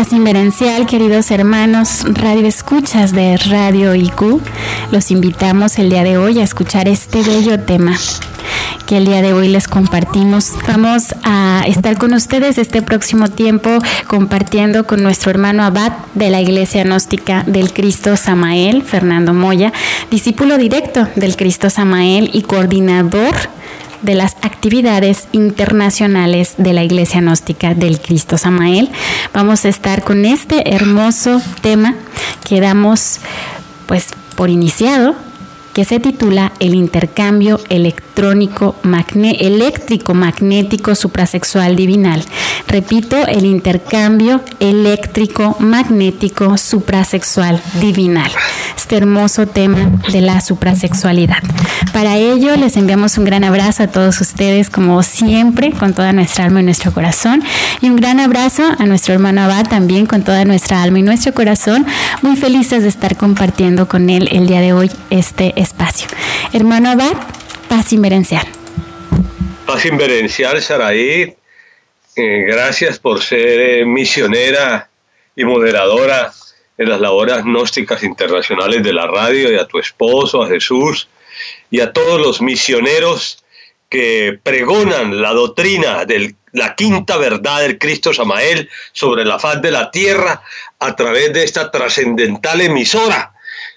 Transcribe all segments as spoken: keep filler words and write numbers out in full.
Paz Inverencial, queridos hermanos radioescuchas de Radio I Q, los invitamos el día de hoy a escuchar este bello tema que el día de hoy les compartimos. Vamos a estar con ustedes este próximo tiempo compartiendo con nuestro hermano abad de la Iglesia Gnóstica del Cristo Samael, Fernando Moya, discípulo directo del Cristo Samael y coordinador de las actividades internacionales de la Iglesia Gnóstica del Cristo Samael. Vamos a estar con este hermoso tema que damos pues por iniciado, que se titula El intercambio electrónico magne- eléctrico magnético suprasexual divinal. Repito, el intercambio eléctrico magnético suprasexual divinal. Este hermoso tema de la suprasexualidad. Para ello les enviamos un gran abrazo a todos ustedes, como siempre, con toda nuestra alma y nuestro corazón, y un gran abrazo a nuestro hermano abad también con toda nuestra alma y nuestro corazón, muy felices de estar compartiendo con él el día de hoy este espacio. Hermano abad, Paz Inverencial. Paz Inverencial, Saraí, eh, gracias por ser eh, misionera y moderadora en las labores gnósticas internacionales de la radio, y a tu esposo, a Jesús, y a todos los misioneros que pregonan la doctrina de la quinta verdad del Cristo Samael sobre la faz de la tierra a través de esta trascendental emisora.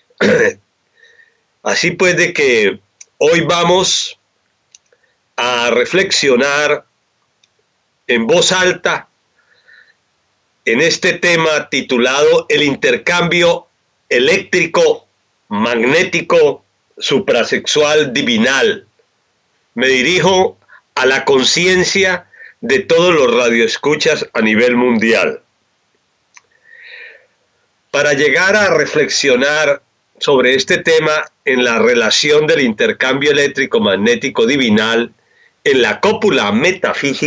Así pues, de que hoy vamos a reflexionar en voz alta en este tema titulado El intercambio eléctrico magnético suprasexual divinal. Me dirijo a la conciencia de todos los radioescuchas a nivel mundial. Para llegar a reflexionar sobre este tema en la relación del intercambio eléctrico magnético divinal en la cópula metafísica